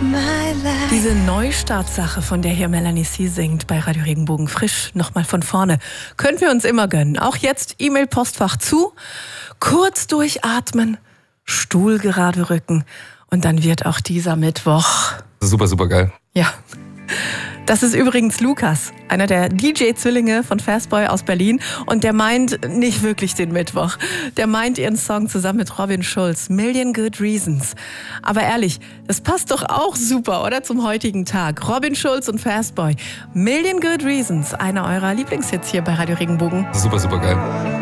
Diese Neustartsache, von der hier Melanie C. singt bei Radio Regenbogen, frisch, nochmal von vorne, können wir uns immer gönnen. Auch jetzt E-Mail-Postfach zu, kurz durchatmen, Stuhl gerade rücken und dann wird auch dieser Mittwoch... Super, super geil. Ja. Das ist übrigens Lukas, einer der DJ-Zwillinge von Fastboy aus Berlin. Und der meint nicht wirklich den Mittwoch. Der meint ihren Song zusammen mit Robin Schulz, Million Good Reasons. Aber ehrlich, das passt doch auch super, oder? Zum heutigen Tag. Robin Schulz und Fastboy, Million Good Reasons. Einer eurer Lieblingshits hier bei Radio Regenbogen. Super, super geil.